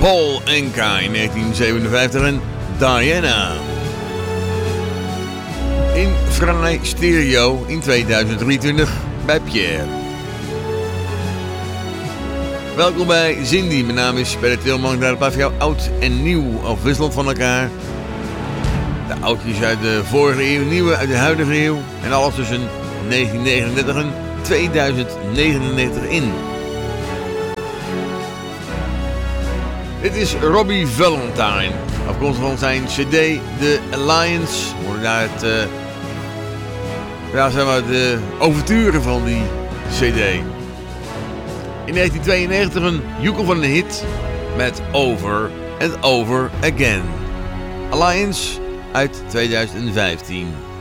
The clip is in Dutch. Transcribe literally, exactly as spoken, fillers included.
Paul Anka in negentien zevenenvijftig en Diana. In Fraai Stereo in tweeduizend drieëntwintig bij Pierre. Welkom bij Cindy, mijn naam is Bert Tilman. Ik draai een plaat voor jou oud en nieuw, afwisselend van elkaar. De oudjes uit de vorige eeuw, nieuwe uit de huidige eeuw. En alles tussen negentien negenendertig en tweeduizend negenennegentig in. Dit is Robbie Valentine, afkomstig van zijn cd The Alliance. We horen daar het, uh, ja, zeg maar de overturen van die cd. In negentien tweeënnegentig een joekel van een hit met Over and Over Again. Alliance uit tweeduizend vijftien.